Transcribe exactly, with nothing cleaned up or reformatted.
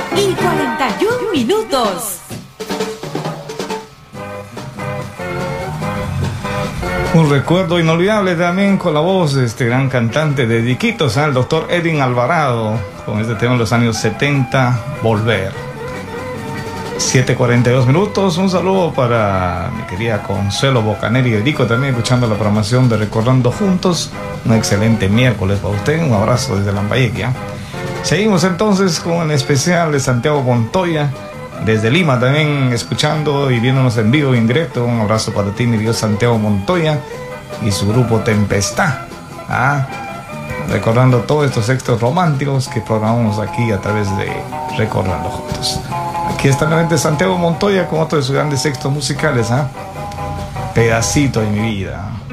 y cuarenta y un minutos. Un recuerdo inolvidable también con la voz de este gran cantante de Diquitos, ¿eh? El doctor Edwin Alvarado, con este tema en los años setenta, Volver. siete cuarenta y dos minutos. Un saludo para mi querida Consuelo Bocaneri y Dico, también escuchando la programación de Recordando Juntos. Un excelente miércoles para usted. Un abrazo desde Lambayeque, ¿eh? Seguimos entonces con el especial de Santiago Montoya, desde Lima también escuchando y viéndonos en vivo y en directo. Un abrazo para ti, mi Dios, Santiago Montoya y su grupo Tempestad, ¿ah? Recordando todos estos éxitos románticos que programamos aquí a través de Recordando Juntos. Aquí está nuevamente Santiago Montoya con otro de sus grandes éxitos musicales, ¿ah? Pedacito de mi vida.